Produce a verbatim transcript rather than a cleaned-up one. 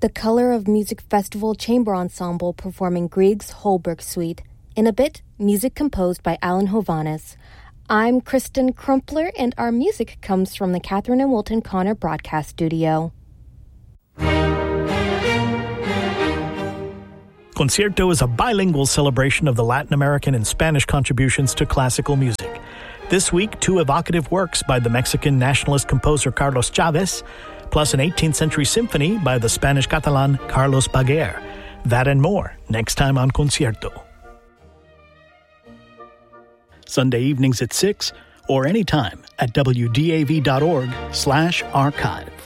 the Color of Music Festival Chamber Ensemble performing Grieg's Holberg Suite. In a bit, music composed by Alan Hovhaness. I'm Kristen Crumpler, and our music comes from the Catherine and Wilton Connor Broadcast Studio. Concierto is a bilingual celebration of the Latin American and Spanish contributions to classical music. This week, two evocative works by the Mexican nationalist composer Carlos Chavez, plus an eighteenth century symphony by the Spanish Catalan Carlos Baguer. That and more, next time on Concierto. Sunday evenings at six, or anytime at W D A V dot org slash archive.